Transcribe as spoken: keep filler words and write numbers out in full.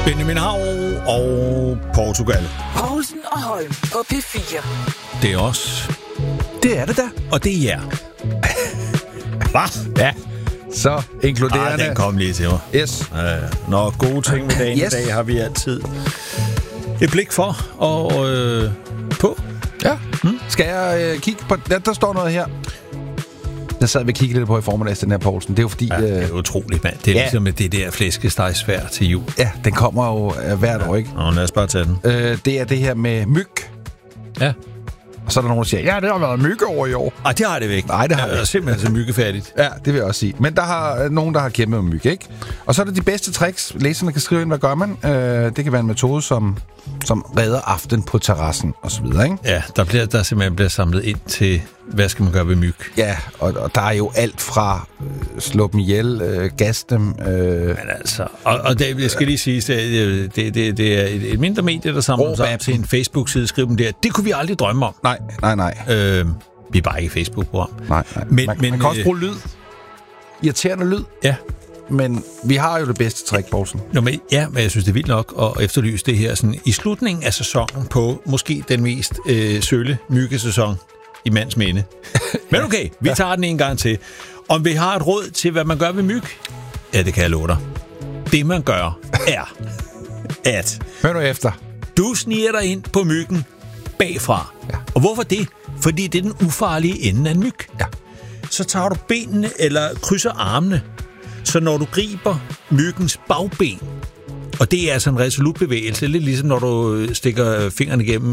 Benjamin Hav og Portugal. Poulsen og Holm på P fire. Det er os. Det er det da. Og det er jer. Hvad? Ja. Så inkluderende. Ah, den kom lige til mig. Yes. Uh, Nå, gode ting med dagen Yes. i dag har vi altid et blik for og øh, på. Ja. Hmm. Skal jeg øh, kigge på... Ja, der står noget her. Jeg sad ved at kigge lidt på i formiddags, den her Poulsen. Det er jo fordi... Ja, det er øh, utroligt, mand. Det er ja. ligesom med det der flæskestegsvær til jul. Ja, den kommer jo øh, hvert ja. år, ikke? Nå, lad os bare tage den. Øh, det er det her med myg. Ja. Og så er der nogen, der siger, ja, det har været mygge over i år. Ej, det har det ikke. Nej, det har det det er simpelthen så myggefærdigt. Ja, det vil jeg også sige. Men der har øh, nogen, der har kæmpet med myg, ikke? Og så er der de bedste tricks. Læserne kan skrive ind, hvad gør man? Øh, det kan være en metode, som, som redder aften på terrassen, og så videre, ikke? Ja, der, bliver, der simpelthen bliver samlet ind til, hvad skal man gøre ved myg? Ja, og, og der er jo alt fra øh, slå dem ihjel, øh, gas dem. Øh, Men altså, og, og det, jeg skal lige sige, det, det, det, det er et, et mindre medie, der samler sig op til en Facebook-side, skriver dem der. Det kunne vi aldrig drømme om. nej, nej, nej. Øh, vi er bare ikke Facebook-program. nej, nej. Men, man, men, man kan også øh, bruge lyd. Irriterende lyd. Ja. Men vi har jo det bedste trick, Poulsen. Nå, men, ja, men jeg synes, det er vildt nok at efterlyse det her sådan, i slutningen af sæsonen på måske den mest øh, sølle myggesæson i mands minde. Men okay, vi tager den en gang til. Om vi har et råd til, hvad man gør ved myg? Ja, det kan jeg love dig. Det, man gør, er, at Hør nu efter. du sniger dig ind på myggen bagfra. Ja. Og hvorfor det? Fordi det er den ufarlige ende af en myg. Ja. Så tager du benene eller krydser armene, så når du griber myggens bagben, og det er altså en resolut bevægelse, lidt ligesom når du stikker fingrene igennem